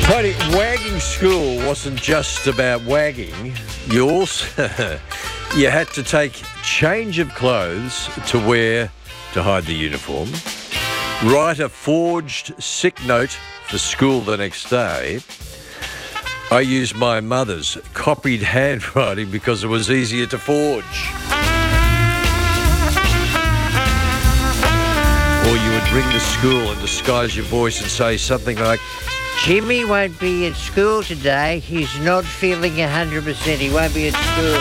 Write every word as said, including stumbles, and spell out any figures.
Tony, wagging school wasn't just about wagging. You also you had to take change of clothes to wear to hide the uniform, write a forged sick note for school the next day. I used my mother's copied handwriting because it was easier to forge. Or you would ring the school and disguise your voice and say something like, Jimmy won't be at school today. He's not feeling one hundred percent. He won't be at school.